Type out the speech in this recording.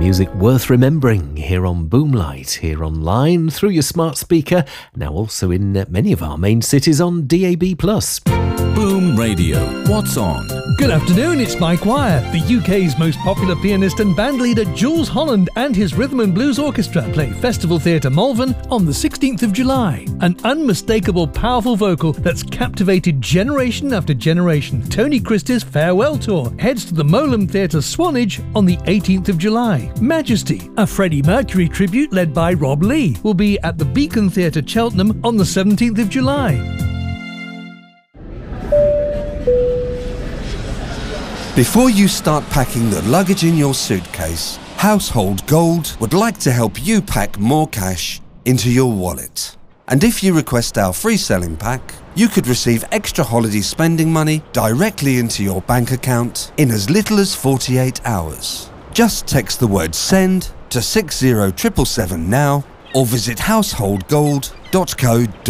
Music worth remembering here on Boomlight, here online through your smart speaker, now also in many of our main cities on DAB+. Boom Radio. What's on? Good afternoon, it's Mike Wire. The UK's most popular pianist and bandleader Jules Holland and his Rhythm and Blues Orchestra play Festival Theatre Malvern on the 16th of July. An unmistakable, powerful vocal that's captivated generation after generation. Tony Christie's Farewell Tour heads to the Molam Theatre Swanage on the 18th of July. Majesty, a Freddie Mercury tribute led by Rob Lee, will be at the Beacon Theatre Cheltenham on the 17th of July. Before you start packing the luggage in your suitcase, Household Gold would like to help you pack more cash into your wallet. And if you request our free selling pack, you could receive extra holiday spending money directly into your bank account in as little as 48 hours. Just text the word SEND to 60777 now or visit householdgold.co.uk.